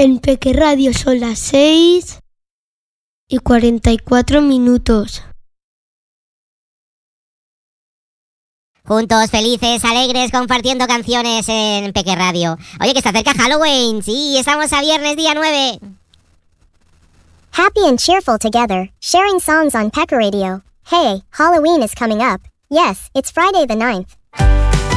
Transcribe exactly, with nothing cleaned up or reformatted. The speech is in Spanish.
En Peque Radio son las seis y cuarenta y cuatro minutos. Juntos, felices, alegres, compartiendo canciones en Peque Radio. Oye, que se acerca Halloween. Sí, estamos a viernes, día nueve. Happy and cheerful together, sharing songs on Peque Radio. Hey, Halloween is coming up. Yes, it's Friday the ninth.